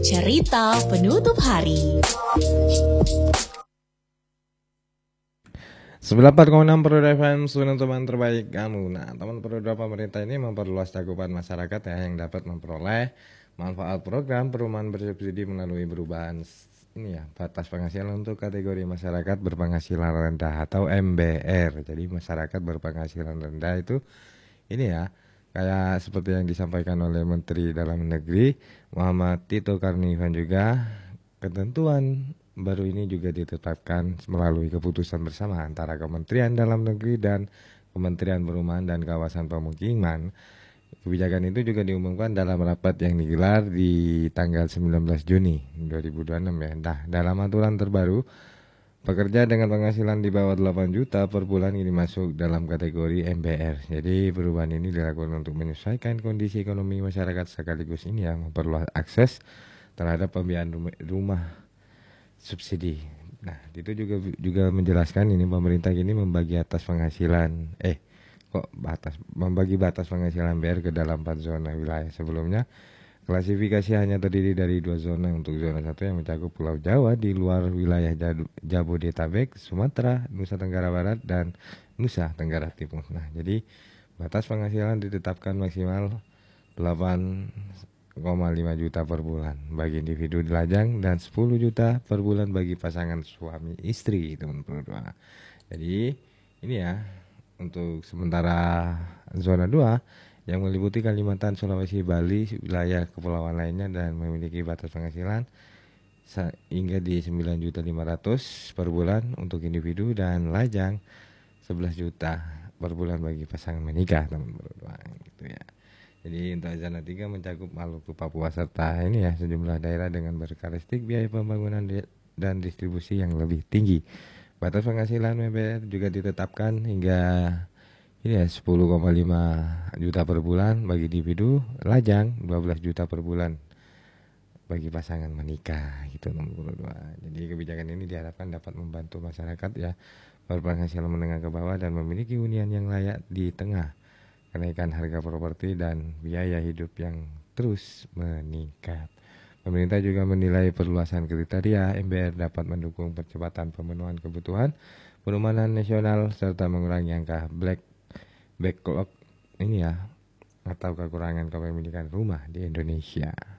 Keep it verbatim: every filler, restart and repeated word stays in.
Cerita penutup hari. sembilan puluh empat koma enam Peruda F M, student teman terbaik kamu. Nah, teman Peruda pemerintah ini memperluas cakupan masyarakat ya, yang dapat memperoleh manfaat program perumahan bersubsidi melalui perubahan ini ya, batas penghasilan untuk kategori masyarakat berpenghasilan rendah atau M B R. Jadi masyarakat berpenghasilan rendah itu ini ya, kayak seperti yang disampaikan oleh Menteri Dalam Negeri Muhammad Tito Karnavian juga, ketentuan baru ini juga ditetapkan melalui keputusan bersama antara Kementerian Dalam Negeri dan Kementerian Perumahan dan Kawasan Pemukiman. Kebijakan itu juga diumumkan dalam rapat yang digelar di tanggal sembilan belas Juni dua ribu dua puluh enam ya. Nah, dalam aturan terbaru, pekerja dengan penghasilan di bawah delapan juta per bulan ini masuk dalam kategori M B R. Jadi perubahan ini dilakukan untuk menyesuaikan kondisi ekonomi masyarakat sekaligus ini ya, memperluas akses terhadap pembiayaan rumah, rumah subsidi. Nah, itu juga juga menjelaskan ini pemerintah ini membagi atas penghasilan eh kok batas membagi batas penghasilan B R ke dalam empat zona wilayah. Sebelumnya klasifikasi hanya terdiri dari dua zona. Untuk zona satu yang mencakup Pulau Jawa di luar wilayah Jabodetabek, Sumatera, Nusa Tenggara Barat, dan Nusa Tenggara Timur. Nah, jadi batas penghasilan ditetapkan maksimal delapan koma lima juta per bulan bagi individu di lajang dan sepuluh juta per bulan bagi pasangan suami istri, teman-teman. Jadi ini ya untuk sementara zona dua yang meliputi Kalimantan, Sulawesi, Bali, wilayah kepulauan lainnya dan memiliki batas penghasilan hingga di sembilan juta lima ratus per bulan untuk individu dan lajang sebelas juta per bulan bagi pasangan menikah, teman-teman, gitu ya. Jadi untuk zona tiga mencakup Maluku, Papua serta ini ya sejumlah daerah dengan berkarakteristik biaya pembangunan dan distribusi yang lebih tinggi. Batas penghasilan M B R juga ditetapkan hingga ini ya sepuluh koma lima juta per bulan bagi individu, lajang dua belas juta per bulan bagi pasangan menikah, gitu nomor dua. Jadi kebijakan ini diharapkan dapat membantu masyarakat ya berpenghasilan menengah ke bawah dan memiliki hunian yang layak di tengah kenaikan harga properti dan biaya hidup yang terus meningkat. Pemerintah juga menilai perluasan kriteria M B R dapat mendukung percepatan pemenuhan kebutuhan perumahan nasional serta mengurangi angka black backlog ini ya atau kekurangan kepemilikan rumah di Indonesia.